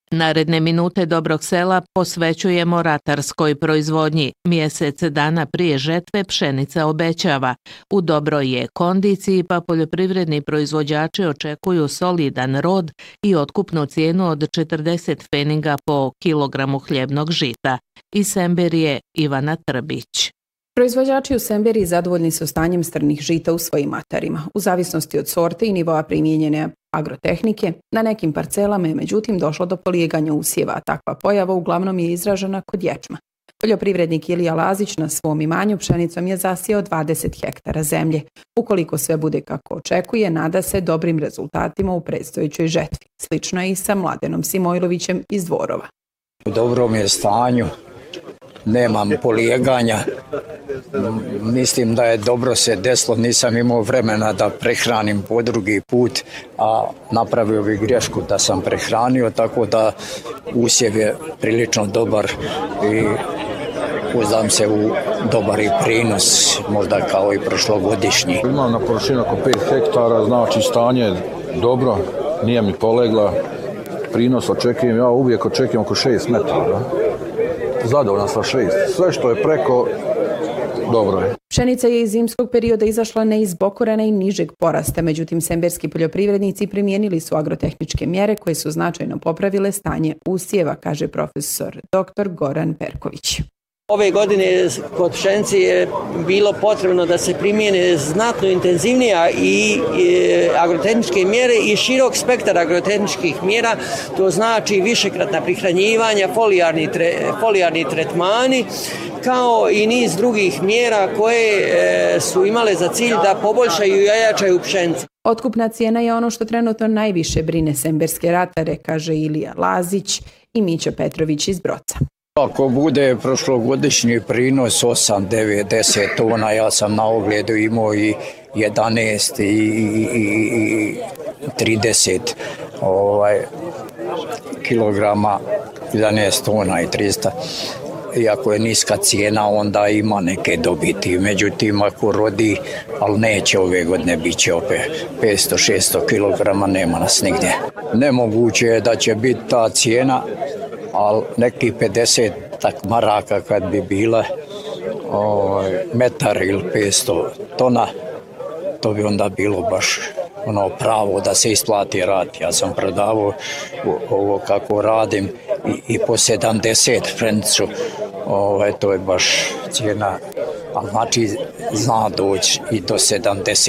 Naredne minute Dobrog sela posvećujemo ratarskoj proizvodnji. Mjesec dana prije žetve pšenica obećava. U dobroj je kondiciji, pa poljoprivredni proizvođači očekuju solidan rod i otkupnu cijenu od 40 pfeninga po kilogramu hljebnog žita. Iz Semberije Ivana Trbić. Proizvođači u Semberiji zadovoljni su stanjem strnih žita u svojim atarima. U zavisnosti od sorte i nivoa primijenjene agrotehnike, na nekim parcelama je međutim došlo do polijeganja usjeva, a takva pojava uglavnom je izražena kod ječma. Poljoprivrednik Ilija Lazić na svom imanju pšenicom je zasijao 20 hektara zemlje. Ukoliko sve bude kako očekuje, nada se dobrim rezultatima u predstojećoj žetvi. Slično je i sa Mladenom Simojlovićem iz Dvorova. U dobrom je stanju, nemam polijeganja, mislim da je dobro se desilo, nisam imao vremena da prehranim po drugi put, a napravio bih grešku da sam prehranio, tako da usjev je prilično dobar i uzdam se u dobar i prinos, možda kao i prošlogodišnji. Imam na površini oko 5 hektara, znači stanje je dobro, nije mi polegla, prinos očekujem, ja uvijek očekujem oko 6 metara. Zadovoljan sa 6. Sve što je preko, dobro je. Pšenica je iz zimskog perioda izašla ne iz bokorana i nižeg porasta, međutim semberski poljoprivrednici primijenili su agrotehničke mjere koje su značajno popravile stanje usjeva, kaže profesor dr. Goran Perković. Ove godine kod pšenice je bilo potrebno da se primijene znatno intenzivnija i agrotehničke mjere i širok spektar agrotehničkih mjera, to znači višekratna prihranjivanja, folijarni tretmani, kao i niz drugih mjera koje su imale za cilj da poboljšaju i ojačaju pšenicu. Otkupna cijena je ono što trenutno najviše brine semberske ratare, kaže Ilija Lazić i Mićo Petrović iz Broca. Ako bude prošlogodišnji prinos 8, 9, 10 tona, ja sam na ogledu imao i 11 i 30 kilograma, 11 tona i 300. Iako je niska cijena, onda ima neke dobiti. Međutim, ako rodi, ali neće ove godine, bit će opet 500-600 kilograma, nema nas nigdje. Nemoguće je da će biti ta cijena, ali neki 50 maraka kad bi bila metar ili 500 tona, to bi onda bilo baš pravo da se isplati rad. Ja sam prodavao ovo kako radim i po 70 pšenicu, to je baš cijena, a znači zna doći i do 70.